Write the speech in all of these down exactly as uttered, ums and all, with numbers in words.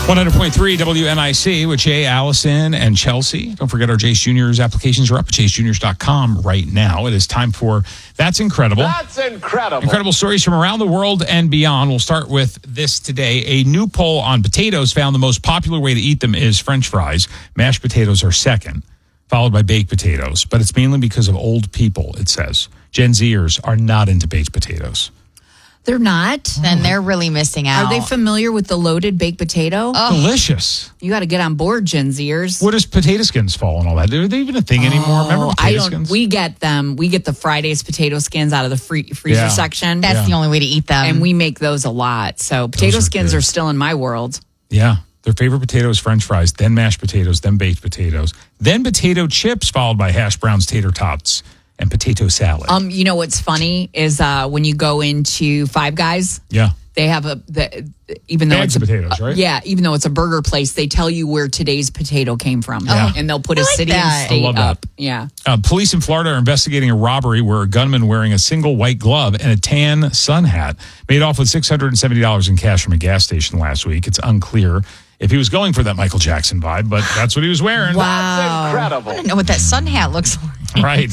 one hundred point three W N I C with Jay, Allison, and Chelsea. Don't forget our Jace Junior's applications are up at jace juniors dot com right now. It is time for That's Incredible. That's incredible. Incredible stories from around the world and beyond. We'll start with this today. A new poll on potatoes found the most popular way to eat them is French fries. Mashed potatoes are second, followed by baked potatoes. But it's mainly because of old people, it says. Gen Zers are not into baked potatoes. They're not. Then they're really missing out. Are they familiar with the loaded baked potato? Oh. Delicious. You got to get on board, Gen Zers. What does potato skins fall and all that? Are they even a thing anymore? Remember potato I don't. skins? We get them. We get the Fridays potato skins out of the free, freezer Yeah. section. That's Yeah. the only way to eat them. and we make those a lot. So potato are skins good. are still in my world. Yeah. Their favorite potato is French fries, then mashed potatoes, then baked potatoes, then potato chips, followed by hash browns, tater tots, and potato salad. Um, you know what's funny is uh, when you go into Five Guys, yeah. they have a the, even though Bags it's of a, potatoes, right? Yeah, even though it's a burger place, they tell you where today's potato came from, Yeah. and they'll put a I like city that. and state I love that. up. Yeah. Uh, police in Florida are investigating a robbery where a gunman wearing a single white glove and a tan sun hat made off with six hundred seventy dollars in cash from a gas station last week. It's unclear if he was going for that Michael Jackson vibe, but that's what he was wearing. Wow. Incredible. I don't know what that sun hat looks like. Right.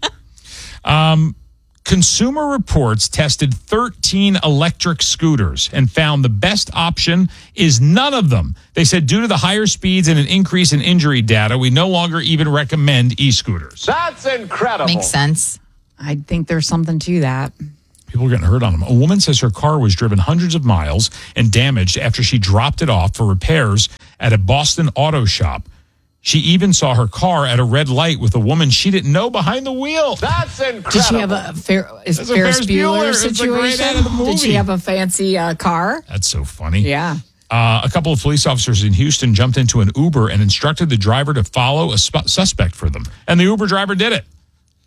um, Consumer Reports tested thirteen electric scooters and found the best option is none of them. They said due to the higher speeds and an increase in injury data, we no longer even recommend e-scooters. That's incredible. Makes sense. I think there's something to that. People are getting hurt on them. A woman says her car was driven hundreds of miles and damaged after she dropped it off for repairs at a Boston auto shop. She even saw her car at a red light with a woman she didn't know behind the wheel. That's incredible. Did she have a, Fer- is That's a Ferris Ferris Bueller, Bueller. It's the great situation? end of the movie. Did she have a fancy uh, car? That's so funny. Yeah. Uh, a couple of police officers in Houston jumped into an Uber and instructed the driver to follow a sp- suspect for them. And the Uber driver did it.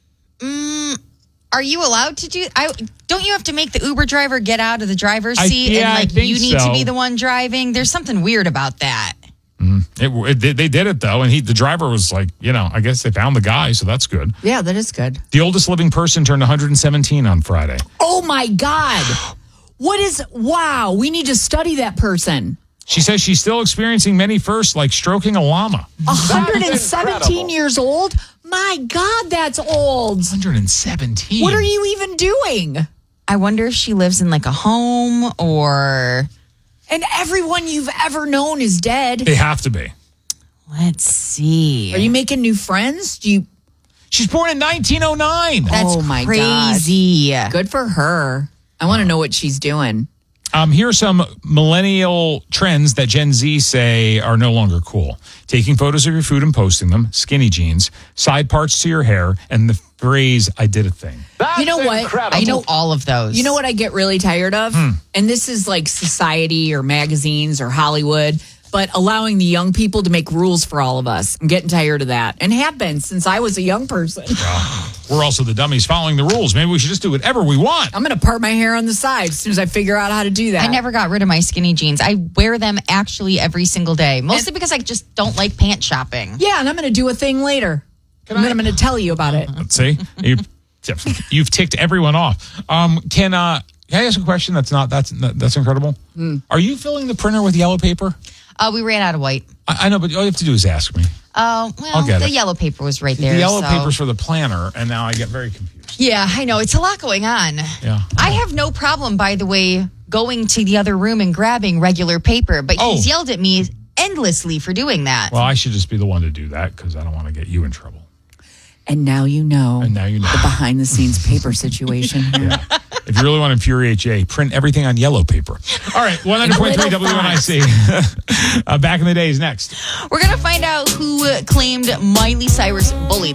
Are you allowed to do? I don't you have to make the Uber driver get out of the driver's I- seat yeah, I and like think you need so. to be the one driving? There's something weird about that. It, it, they- they did it, though. And he, the driver was like, you know, I guess they found the guy, so that's good. Yeah, that is good. The oldest living person turned one hundred seventeen on Friday. Oh, my God. What is, wow, we need to study that person. She says she's still experiencing many firsts, like stroking a llama. one hundred seventeen incredible. years old? My God, that's old. one hundred seventeen. What are you even doing? I wonder if she lives in like a home or And everyone you've ever known is dead. They have to be. let's see. Are you making new friends? Do you? She's born in nineteen oh nine. That's Oh, my crazy. Good for her. I want to know what she's doing. Um, here are some millennial trends that Gen Z say are no longer cool. Taking photos of your food and posting them, skinny jeans, side parts to your hair, and the phrase, I did a thing. That's You know what? incredible. I know all of those. You know what I get really tired of? And this is like society or magazines or Hollywood, but allowing the young people to make rules for all of us. I'm getting tired of that and have been since I was a young person. We're also the dummies following the rules. Maybe we should just do whatever we want. I'm going to part my hair on the side as soon as I figure out how to do that. I never got rid of my skinny jeans. I wear them actually every single day, mostly because I just don't like pant shopping. Yeah, and I'm going to do a thing later. And then I'm going to tell you about it. Let's see. You've, you've ticked everyone off. Um, can uh, can I ask a question? That's not that's that's incredible. Are you filling the printer with yellow paper? Uh, we ran out of white. I, I know, but all you have to do is ask me. Oh, I'll well, get the it. yellow paper was right there. the yellow so- paper's for the planner, and now I get very confused. Yeah, I know. It's a lot going on. Yeah. I have no problem, by the way, going to the other room and grabbing regular paper, but Oh. he's yelled at me endlessly for doing that. Well, I should just be the one to do that because I don't want to get you in trouble. And now you know, And now you know. the behind the scenes paper situation here. Yeah. If you really want to infuriate Jay, print everything on yellow paper. All right, one hundred point three W N I C. uh, back in the days next. We're going to find out who uh, claimed Miley Cyrus bullied